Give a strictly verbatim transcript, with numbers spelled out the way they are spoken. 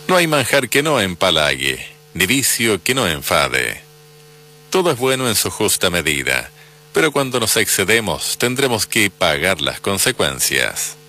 No hay manjar que no empalague, ni vicio que no enfade. Todo es bueno en su justa medida, pero cuando nos excedemos tendremos que pagar las consecuencias.